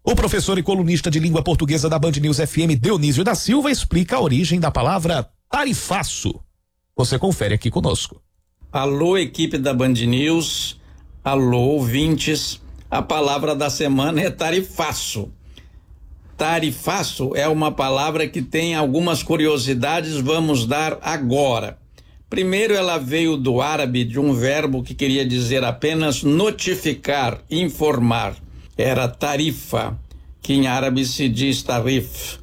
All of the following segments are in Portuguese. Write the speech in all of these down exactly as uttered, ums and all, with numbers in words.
O professor e colunista de língua portuguesa da Band News F M, Dionísio da Silva, explica a origem da palavra tarifaço. Você confere aqui conosco. Alô, equipe da Band News. Alô, ouvintes. A palavra da semana é tarifaço. Tarifaço é uma palavra que tem algumas curiosidades, vamos dar agora. Primeiro, ela veio do árabe, de um verbo que queria dizer apenas notificar, informar. Era tarifa, que em árabe se diz tarif.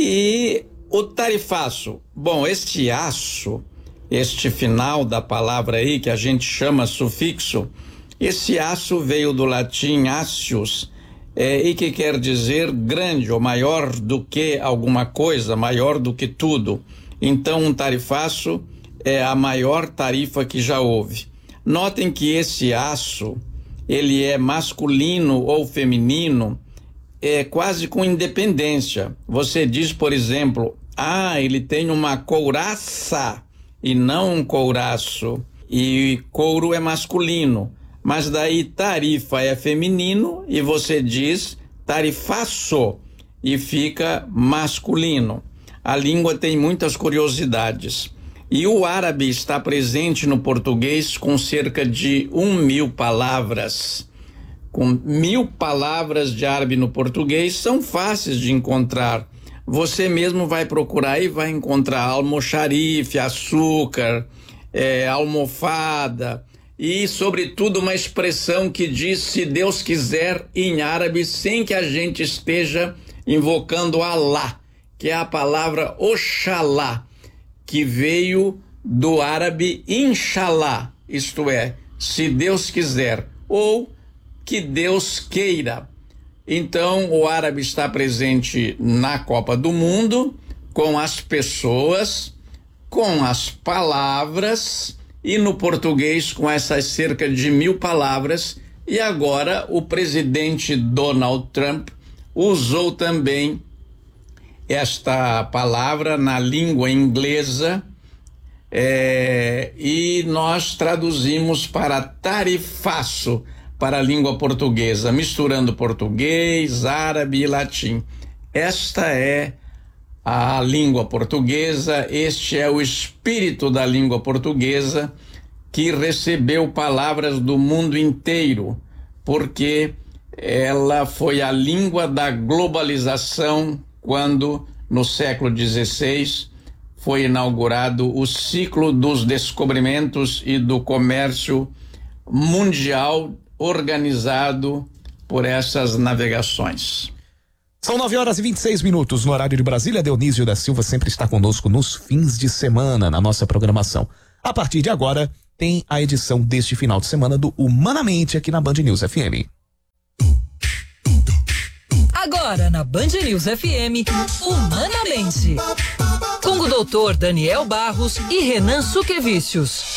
E o tarifaço, bom, este aço, este final da palavra aí, que a gente chama sufixo, esse aço veio do latim ácius, É, e que quer dizer grande ou maior do que alguma coisa, maior do que tudo. Então, um tarifaço é a maior tarifa que já houve. Notem que esse aço, ele é masculino ou feminino, é quase com independência. Você diz, por exemplo, ah, ele tem uma couraça e não um couraço. E couro é masculino. Mas daí tarifa é feminino e você diz tarifaço e fica masculino. A língua tem muitas curiosidades. E o árabe está presente no português com cerca de um mil palavras. Com mil palavras de árabe no português são fáceis de encontrar. Você mesmo vai procurar e vai encontrar almoxarife, açúcar, é, almofada. E, sobretudo, uma expressão que diz se Deus quiser em árabe, sem que a gente esteja invocando Allah, que é a palavra Oxalá, que veio do árabe Inshallah, isto é, se Deus quiser, ou que Deus queira. Então, o árabe está presente na Copa do Mundo, com as pessoas, com as palavras, e no português com essas cerca de mil palavras. E agora o presidente Donald Trump usou também esta palavra na língua inglesa, é, e nós traduzimos para tarifaço para a língua portuguesa, misturando português, árabe e latim. Esta é a língua portuguesa, este é o espírito da língua portuguesa, que recebeu palavras do mundo inteiro, porque ela foi a língua da globalização quando, no século dezesseis, foi inaugurado o ciclo dos descobrimentos e do comércio mundial organizado por essas navegações. São nove horas e vinte e seis minutos no horário de Brasília. Dionísio da Silva sempre está conosco nos fins de semana na nossa programação. A partir de agora, tem a edição deste final de semana do Humanamente aqui na Band News F M. Agora na Band News F M, Humanamente, com o doutor Daniel Barros e Renan Suquevicius.